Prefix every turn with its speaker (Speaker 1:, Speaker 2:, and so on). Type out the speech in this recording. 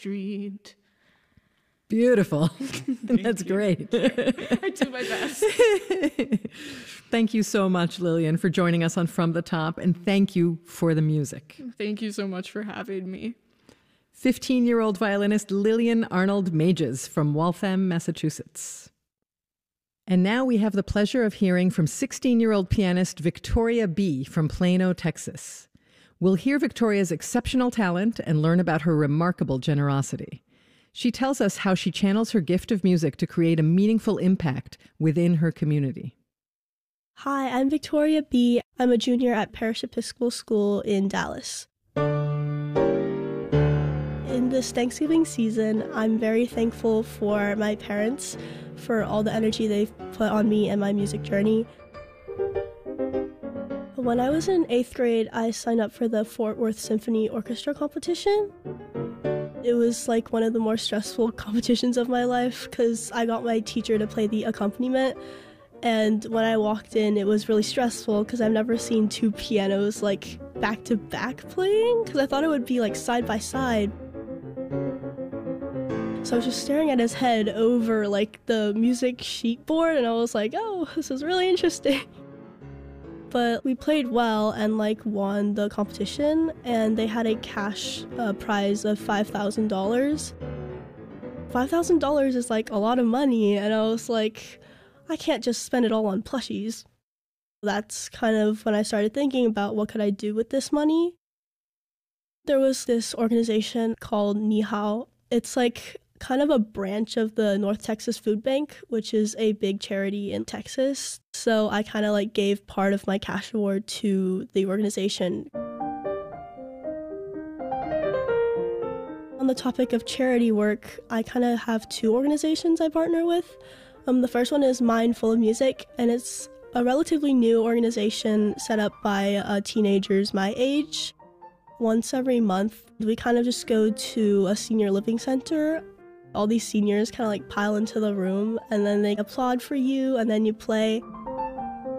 Speaker 1: Street.
Speaker 2: Beautiful. That's great.
Speaker 1: I do my best.
Speaker 2: Thank you so much, Lillian, for joining us on From the Top, and thank you for the music.
Speaker 1: Thank you so much for having me.
Speaker 2: 15-year-old violinist Lillian Arnold Mages from Waltham, Massachusetts. And now we have the pleasure of hearing from 16-year-old pianist Victoria B. from Plano, Texas. We'll hear Victoria's exceptional talent and learn about her remarkable generosity. She tells us how she channels her gift of music to create a meaningful impact within her community.
Speaker 3: Hi, I'm Victoria B. I'm a junior at Parish Episcopal School in Dallas. In this Thanksgiving season, I'm very thankful for my parents, for all the energy they've put on me and my music journey. When I was in 8th grade, I signed up for the Fort Worth Symphony Orchestra competition. It was like one of the more stressful competitions of my life because I got my teacher to play the accompaniment. And when I walked in, it was really stressful because I've never seen two pianos like back to back playing because I thought it would be like side by side. So I was just staring at his head over like the music sheet board and I was like, oh, this is really interesting. But we played well and like won the competition, and they had a cash prize of $5,000. $5,000 is like a lot of money, and I was like, I can't just spend it all on plushies. That's kind of when I started thinking about what could I do with this money. There was this organization called Ni Hao. It's like kind of a branch of the North Texas Food Bank, which is a big charity in Texas. So I kind of like gave part of my cash award to the organization. On the topic of charity work, I kind of have two organizations I partner with. The first one is Mindful of Music, and it's a relatively new organization set up by teenagers my age. Once every month, we kind of just go to a senior living center. All these seniors kind of like pile into the room and then they applaud for you and then you play.